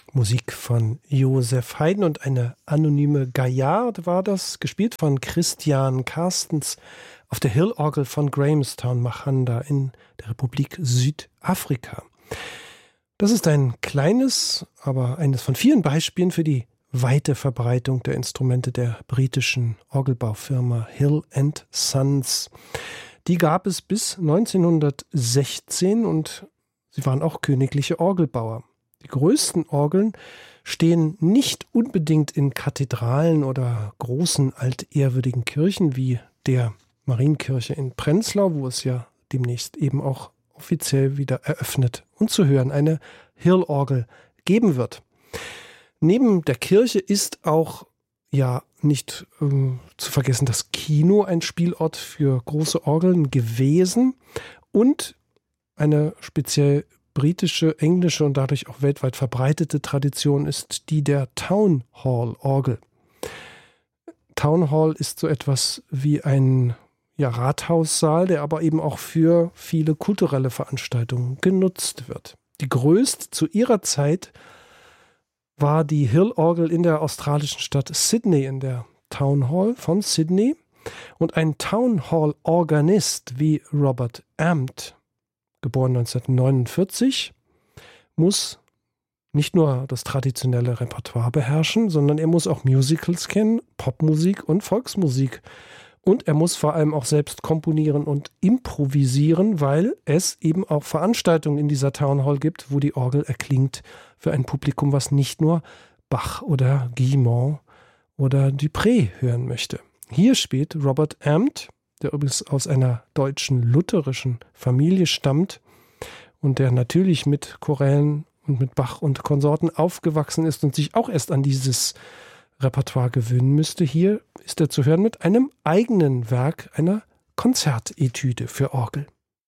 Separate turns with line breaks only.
Musik von Joseph Haydn und eine anonyme Gaillard war das, gespielt von Christian Carstens auf der Hill-Orgel von Grahamstown, Machanda in der Republik Südafrika. Das ist ein kleines, aber eines von vielen Beispielen für die weite Verbreitung der Instrumente der britischen Orgelbaufirma Hill & Sons. Die gab es bis 1916 und sie waren auch königliche Orgelbauer. Die größten Orgeln stehen nicht unbedingt in Kathedralen oder großen altehrwürdigen Kirchen wie der Marienkirche in Prenzlau, wo es ja demnächst eben auch offiziell wieder eröffnet und zu hören eine Hill-Orgel geben wird. Neben der Kirche ist auch nicht zu vergessen das Kino ein Spielort für große Orgeln gewesen und eine speziell britische, englische und dadurch auch weltweit verbreitete Tradition ist die der Town Hall Orgel. Town Hall ist so etwas wie ein Rathaussaal, der aber eben auch für viele kulturelle Veranstaltungen genutzt wird. Die größte zu ihrer Zeit war die Hill-Orgel in der australischen Stadt Sydney, in der Town Hall von Sydney. Und ein Town Hall-Organist wie Robert Ampt, geboren 1949, muss nicht nur das traditionelle Repertoire beherrschen, sondern er muss auch Musicals kennen, Popmusik und Volksmusik. Und er muss vor allem auch selbst komponieren und improvisieren, weil es eben auch Veranstaltungen in dieser Town Hall gibt, wo die Orgel erklingt für ein Publikum, was nicht nur Bach oder Guillemot oder Dupré hören möchte. Hier spielt Robert Ampt, der übrigens aus einer deutschen lutherischen Familie stammt und der natürlich mit Chorälen und mit Bach und Konsorten aufgewachsen ist und sich auch erst an dieses Repertoire gewöhnen müsste. Hier ist er zu hören mit einem eigenen Werk, einer Konzertetüde für Orgel.